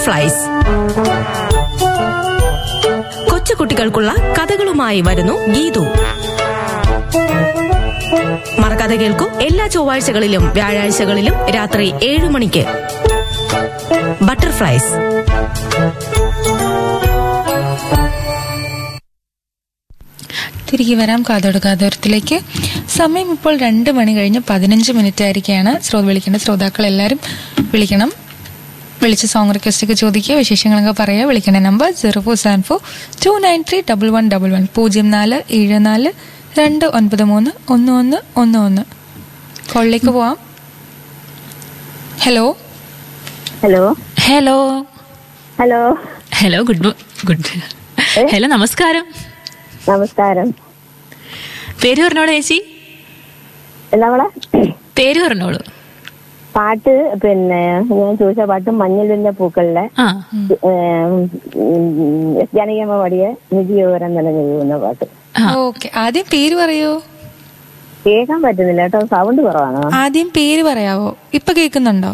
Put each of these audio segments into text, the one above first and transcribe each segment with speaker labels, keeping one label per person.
Speaker 1: Butterflies. കൊച്ചുകുട്ടികൾക്കുള്ള കഥകളുമായി വരുന്നു ഗീതു. മറക്കാതെ കേൾക്കൂ, എല്ലാ ചൊവ്വാഴ്ചകളിലും വ്യാഴാഴ്ചകളിലും രാത്രി 7 മണിക്ക്. ബട്ടർഫ്ലൈസ്.
Speaker 2: തിരികെ വരാം കാതോട് കാതോരത്തിലേക്ക്. സമയം ഇപ്പോൾ 2 മണി കഴിഞ്ഞ് 15 മിനിറ്റ് ആയിരിക്കുകയാണ്. വിളിക്കേണ്ട ശ്രോതാക്കൾ എല്ലാവരും വിളിക്കണം. വിളിച്ച് സോങ് റിക്വസ്റ്റ് ഒക്കെ ചോദിക്കുക, വിശേഷങ്ങളൊക്കെ പറയുക. വിളിക്കേണ്ട നമ്പർ 0474293111 0442931111. കോളിലേക്ക് പോവാം. Hello
Speaker 3: hello
Speaker 2: hello
Speaker 3: hello
Speaker 4: hello good hello നമസ്കാരം.
Speaker 3: നമസ്കാരം.
Speaker 4: പേര് പറഞ്ഞോളൂ ചേച്ചി.
Speaker 3: എന്താ
Speaker 4: പേര് പറഞ്ഞോളൂ.
Speaker 3: പാട്ട് പിന്നെ ഞാൻ ചോദിച്ച പാട്ട് മഞ്ഞളിന്റെ പൂക്കളിലെ ജനകീയമ്മ പാടിയ നിധിയോരം നിലനിൽക്കുന്ന പാട്ട്.
Speaker 2: ഓക്കെ, ആദ്യം പേര് പറയോ?
Speaker 3: കേൾക്കാൻ പറ്റുന്നില്ല കേട്ടോ, സൗണ്ട് കുറവാണോ?
Speaker 2: ആദ്യം പേര് പറയാവോ? ഇപ്പൊ കേൾക്കുന്നുണ്ടോ?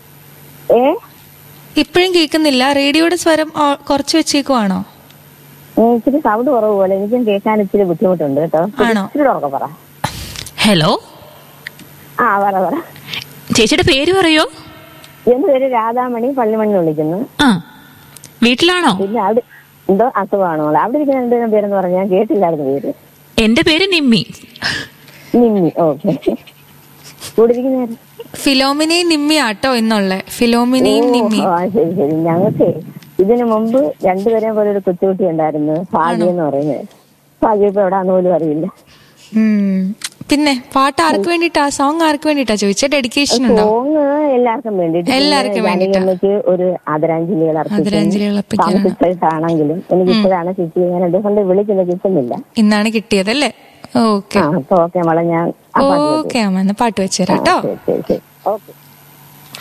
Speaker 2: ഇപ്പോഴും കേൾക്കുന്നില്ല. റേഡിയോയുടെ സ്വരം കുറച്ച് വെച്ചേക്കുവാണോ?
Speaker 3: ഇച്ചിരി സൗണ്ട് കുറവ് പോലെ, എനിക്കും കേൾക്കാൻ ഇച്ചിരി ബുദ്ധിമുട്ടുണ്ട് കേട്ടോ. ഇച്ചിരി ഉറക്കെ പറ.
Speaker 4: ഹലോ.
Speaker 3: പറ.
Speaker 4: ചേച്ചിയുടെ പേര് പറയോ?
Speaker 3: എന്റെ പേര് രാധാമണി, പള്ളിമണി വിളിക്കുന്നു.
Speaker 4: വീട്ടിലാണോ?
Speaker 3: പിന്നെ അവിടെ എന്തോ അസുഖമാണോ? അവിടെ ഇരിക്കുന്ന രണ്ടുപേരും പേരെന്ന് പറഞ്ഞാൽ ഞാൻ കേട്ടില്ലായിരുന്നു പേര്.
Speaker 4: എന്റെ പേര് നിമ്മി.
Speaker 3: നിമ്മി. ഓക്കെ. കൂടിയിരിക്കുന്ന
Speaker 2: ഫിലോമിനയും നിമ്മിയാട്ടോ ഇന്നുള്ള. ഫിലോമിനയും നിമ്മി.
Speaker 3: ശരി ശരി. ഞങ്ങൾക്ക് ഇതിനു മുമ്പ് രണ്ടുപേരെയും പോലെ ഒരു കൊച്ചുകുട്ടി ഉണ്ടായിരുന്നു, ഭാഗ്യം എന്ന് പറയുന്നത്. ഭാഗ്യം ഇപ്പൊ എവിടാന്ന് പോലും അറിയില്ല.
Speaker 2: പിന്നെ പാട്ട് ആർക്ക് വേണ്ടിട്ടാ? സോങ് ആർക്ക് വേണ്ടിട്ടാ ചോദിച്ചേ? ഡെഡിക്കേഷൻ ഉണ്ടോ?
Speaker 3: സോങ് എല്ലാവർക്കും വേണ്ടിട്ട്.
Speaker 2: എല്ലാവർക്കും വേണ്ടിട്ട്
Speaker 3: ഒരു ആദരാഞ്ജലികൾ ആണെങ്കിലും എനിക്ക് ഇപ്പോഴാണ് കിട്ടിയത്. ഞാൻ 2 കൊണ്ട് വിളിക്കുന്നത് കിട്ടുന്നില്ല.
Speaker 2: ഇന്നാണ് കിട്ടിയതല്ലേ? ഓക്കെ
Speaker 3: ഓക്കെ മോളെ, ഞാൻ
Speaker 2: ഓക്കെ അമ്മ, പാട്ട് വെച്ചുതരാം കേട്ടോ.
Speaker 3: ശരി ശരി. ഓക്കെ.